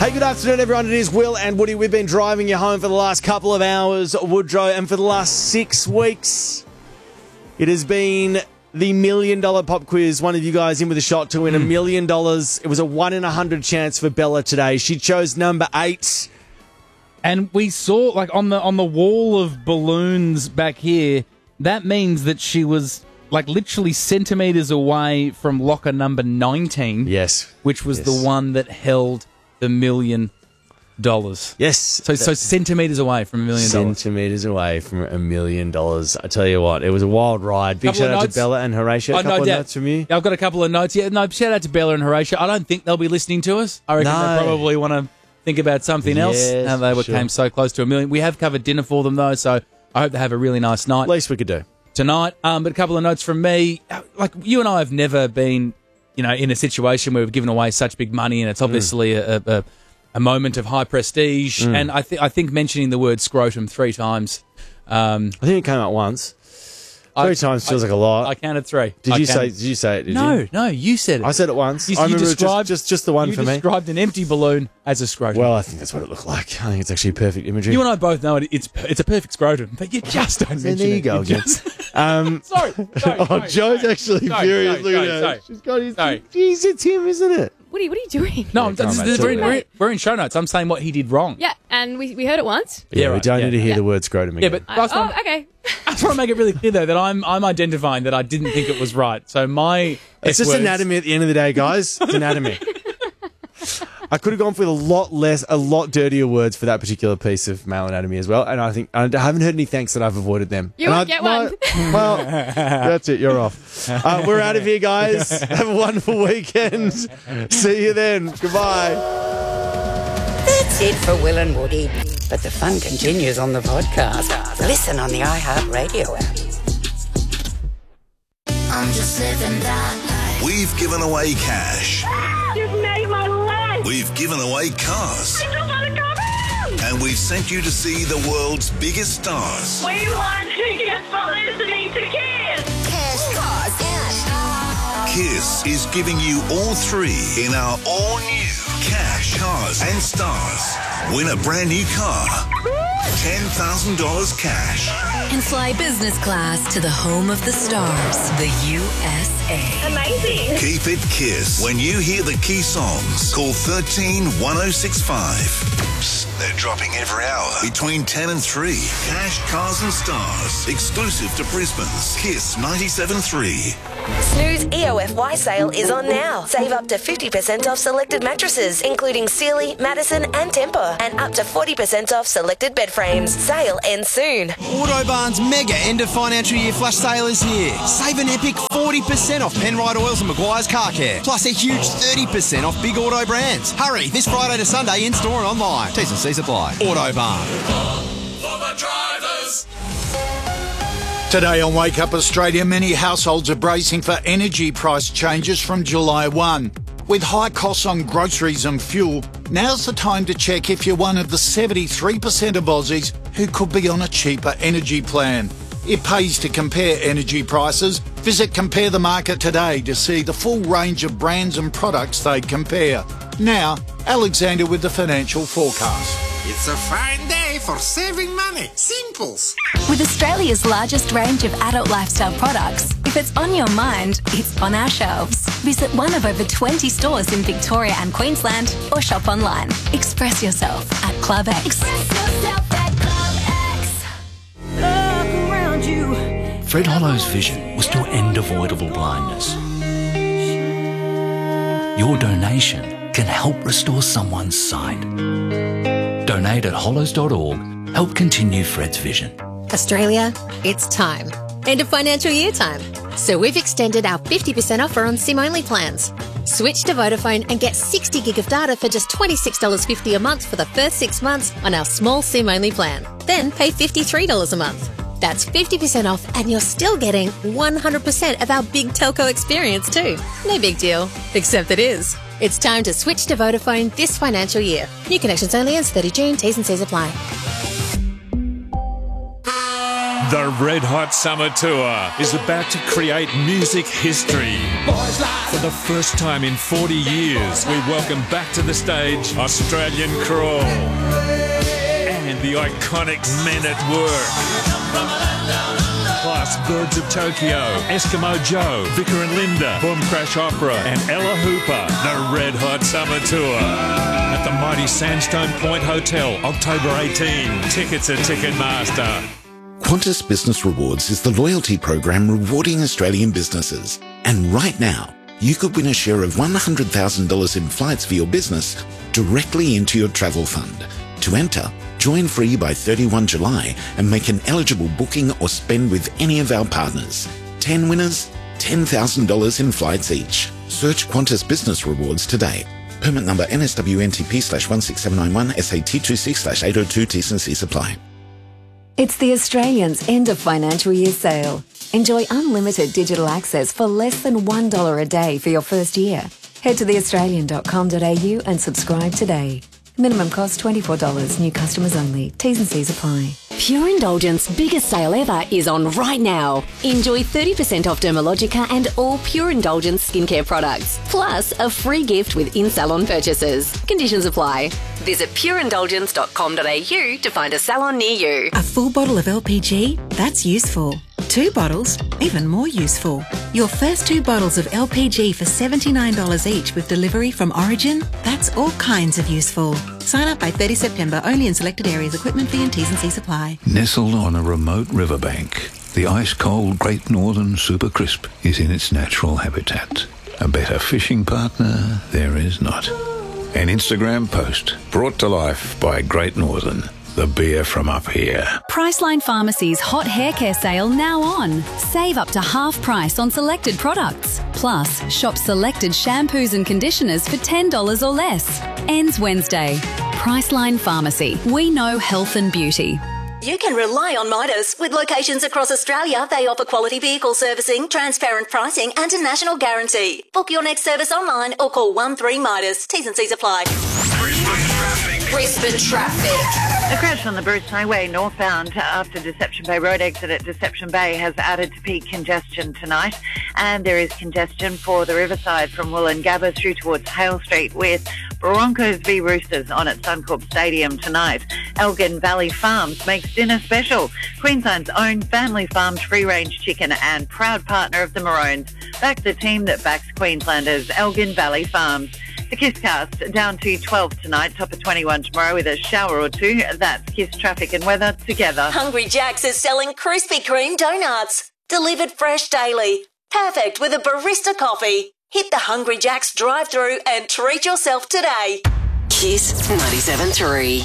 Hey, good afternoon, everyone. It is Will and Woody. We've been driving you home for the last couple of hours, Woodrow, and for the last 6 weeks, it has been the $1 million pop quiz. One of you guys in with a shot to win $1 million. It was a 1 in 100 chance for Bella today. She chose number 8. And we saw, like, on the wall of balloons back here, that means that she was, like, literally centimetres away from locker number 19. Yes. Which was the one that held the $1 million. Yes. So centimetres away from $1 million. Centimetres away from $1 million. I tell you what, it was a wild ride. Big shout out to Bella and Horatio. A couple of notes from you? I've got a couple of notes. Yeah, no, shout out to Bella and Horatio. I don't think they'll be listening to us. I reckon they probably want to think about something else. Now they came so close to $1 million. We have covered dinner for them, though, so I hope they have a really nice night. Least we could do. Tonight. But a couple of notes from me. Like, you and I have never been, in a situation where we've given away such big money, and it's obviously a moment of high prestige. And I think mentioning the word scrotum 3 times. I think it came out once. 3 times feels like a lot. I counted 3. Did you say it? No, you said it. I said it once. I remember just the one for me. You described an empty balloon as a scrotum. Well, I think that's what it looked like. I think it's actually perfect imagery. You and I both know it's a perfect scrotum, but you just don't mention it. There you go again. Sorry. Joe's actually furious. Look at her. She's got his... Jeez, it's him, isn't it? What are you doing? No, we're in show notes. I'm saying what he did wrong. Yeah, and we heard it once. Yeah, we don't need to hear the word scrotum again. Yeah, but okay. I just want to make it really clear, though, that I'm identifying that I didn't think it was right. So it's just anatomy at the end of the day, guys. It's anatomy. I could have gone for a lot dirtier words for that particular piece of male anatomy as well. And I haven't heard any thanks that I've avoided them. You won't get one. Well, that's it. You're off. We're out of here, guys. Have a wonderful weekend. See you then. Goodbye. That's it for Will and Woody. But the fun continues on the podcast. Listen on the iHeartRadio app. I'm just living that life. We've given away cash. You've made my life. We've given away cars. I just want to come out. And we've sent you to see the world's biggest stars. We want tickets for listening to Kiss. Cash, cars, and Kiss is giving you all 3 in our all-new Cash, Cars and Stars. Win a brand new car. $10,000 cash. And fly business class to the home of the stars, the USA. Amazing. Keep it Kiss. When you hear the key songs, call 131065. Psst, they're dropping every hour between 10 and 3. Cash, Cars and Stars. Exclusive to Brisbane's Kiss 97.3. Snooze EOFY sale is on now. Save up to 50% off selected mattresses, including Sealy, Madison and Tempur, and up to 40% off selected bed frames. Sale ends soon. Autobarn's mega end of financial year flash sale is here. Save an epic 40% off Penrite Oils and Maguire's Car Care, plus a huge 30% off big auto brands. Hurry, this Friday to Sunday in store and online. T's and C's apply. Autobarn. For the drivers. Today on Wake Up Australia, many households are bracing for energy price changes from July 1. With high costs on groceries and fuel, now's the time to check if you're one of the 73% of Aussies who could be on a cheaper energy plan. It pays to compare energy prices. Visit Compare the Market today to see the full range of brands and products they compare. Now, Alexander with the financial forecast. It's a fine day for saving money. Simples. With Australia's largest range of adult lifestyle products, if it's on your mind, it's on our shelves. Visit one of over 20 stores in Victoria and Queensland or shop online. Express yourself at Club X. Fred Hollow's vision was to end avoidable blindness. Your donation can help restore someone's sight. Donate at hollows.org. Help continue Fred's vision. Australia, it's time. End of financial year time. So we've extended our 50% offer on SIM-only plans. Switch to Vodafone and get 60 gig of data for just $26.50 a month for the first 6 months on our small SIM-only plan. Then pay $53 a month. That's 50% off and you're still getting 100% of our big telco experience too. No big deal, except it is. It's time to switch to Vodafone this financial year. New connections only ends 30 June. T's and C's apply. The Red Hot Summer Tour is about to create music history. For the first time in 40 years, we welcome back to the stage Australian Crawl and the iconic Men at Work. Plus Birds of Tokyo, Eskimo Joe, Vicar and Linda, Boom Crash Opera and Ella Hooper. The Red Hot Summer Tour at the mighty Sandstone Point Hotel, October 18. Tickets at Ticketmaster. Qantas Business Rewards is the loyalty program rewarding Australian businesses. And right now, you could win a share of $100,000 in flights for your business directly into your travel fund. To enter, join free by 31 July and make an eligible booking or spend with any of our partners. 10 winners, $10,000 in flights each. Search Qantas Business Rewards today. Permit number NSWNTP/16791 SAT26/802 T&Cs apply. It's the Australians' end of financial year sale. Enjoy unlimited digital access for less than $1 a day for your first year. Head to theaustralian.com.au and subscribe today. Minimum cost $24. New customers only. T's and C's apply. Pure Indulgence biggest sale ever is on right now. Enjoy 30% off Dermalogica and all Pure Indulgence skincare products. Plus a free gift with in-salon purchases. Conditions apply. Visit pureindulgence.com.au to find a salon near you. A full bottle of LPG? That's useful. 2 bottles? Even more useful. Your first 2 bottles of LPG for $79 each with delivery from Origin? That's all kinds of useful. Sign up by 30 September, only in selected areas. Equipment fee and T's and C's apply. Nestled on a remote riverbank, the ice-cold Great Northern Super Crisp is in its natural habitat. A better fishing partner there is not. An Instagram post brought to life by Great Northern, the beer from up here. Priceline Pharmacy's hot hair care sale now on. Save up to half price on selected products. Plus, shop selected shampoos and conditioners for $10 or less. Ends Wednesday. Priceline Pharmacy. We know health and beauty. You can rely on Midas. With locations across Australia, they offer quality vehicle servicing, transparent pricing and a national guarantee. Book your next service online or call 13 Midas. T's and C's apply. Brisbane traffic. A crash on the Bruce Highway northbound after Deception Bay Road exit at Deception Bay has added to peak congestion tonight, and there is congestion for the Riverside from Wollongabba through towards Hale Street with Broncos v Roosters on at Suncorp Stadium tonight. Elgin Valley Farms makes dinner special. Queensland's own family farmed free-range chicken and proud partner of the Maroons. Back the team that backs Queenslanders, Elgin Valley Farms. The KISScast down to 12 tonight, top of 21 tomorrow with a shower or two. That's KISS traffic and weather together. Hungry Jack's is selling Krispy Kreme donuts. Delivered fresh daily. Perfect with a barista coffee. Hit the Hungry Jack's drive-thru and treat yourself today. Kiss 97.3.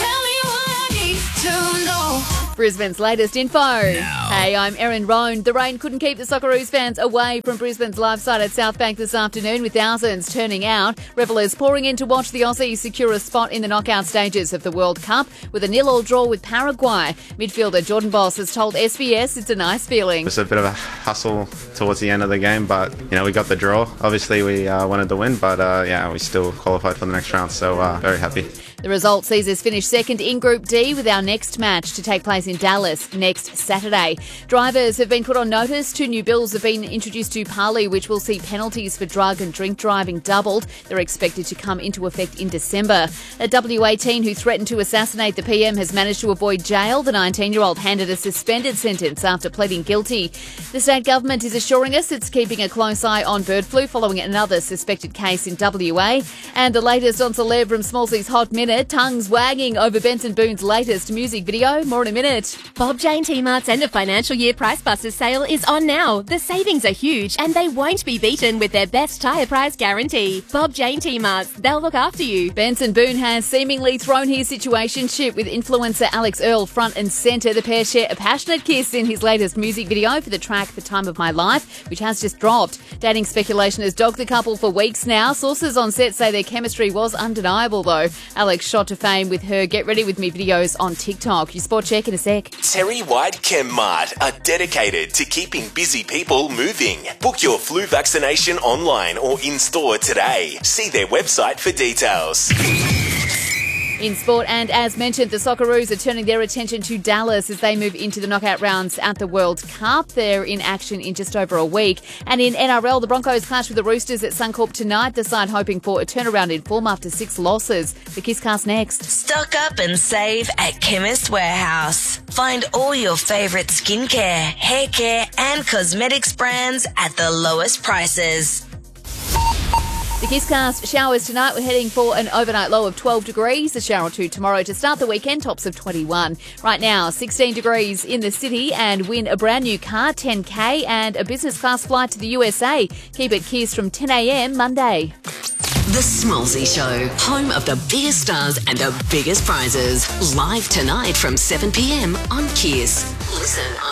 Brisbane's latest info. Hey, I'm Erin Roan. The rain couldn't keep the Socceroos fans away from Brisbane's live site at Southbank this afternoon, with thousands turning out. Revellers pouring in to watch the Aussies secure a spot in the knockout stages of the World Cup with a 0-0 draw with Paraguay. Midfielder Jordan Boss has told SBS it's a nice feeling. It's a bit of a hustle towards the end of the game, but we got the draw. Obviously, we wanted to win, but we still qualified for the next round, so very happy. The result sees us finish second in Group D with our next match to take place in Dallas next Saturday. Drivers have been put on notice. 2 new bills have been introduced to Parley, which will see penalties for drug and drink driving doubled. They're expected to come into effect in December. A WA teen who threatened to assassinate the PM has managed to avoid jail. The 19-year-old handed a suspended sentence after pleading guilty. The state government is assuring us it's keeping a close eye on bird flu following another suspected case in WA. And the latest on Celeb from Smallsy's Hot Minute. Tongues wagging over Benson Boone's latest music video. More in a minute. Bob Jane T-Mart's end of financial year Price Busters sale is on now. The savings are huge and they won't be beaten with their best tyre price guarantee. Bob Jane T-Mart's, they'll look after you. Benson Boone has seemingly thrown his situationship with influencer Alex Earl front and centre. The pair share a passionate kiss in his latest music video for the track The Time of My Life, which has just dropped. Dating speculation has dogged the couple for weeks now. Sources on set say their chemistry was undeniable though. Alex shot to fame with her Get Ready With Me videos on TikTok. Your sport check in a sec. Terry White Chem Mart are dedicated to keeping busy people moving. Book your flu vaccination online or in-store today. See their website for details. In sport, and as mentioned, the Socceroos are turning their attention to Dallas as they move into the knockout rounds at the World Cup. They're in action in just over a week. And in NRL, the Broncos clash with the Roosters at Suncorp tonight, the side hoping for a turnaround in form after 6 losses. The Kisscast next. Stock up and save at Chemist Warehouse. Find all your favourite skincare, hair care and cosmetics brands at the lowest prices. The Kisscast showers tonight. We're heading for an overnight low of 12 degrees. A shower or two tomorrow to start the weekend, tops of 21. Right now, 16 degrees in the city, and win a brand new car, 10K, and a business class flight to the USA. Keep it Kiss from 10 a.m. Monday. The Smallsy Show, home of the biggest stars and the biggest prizes. Live tonight from 7 p.m. on Kiss. Listen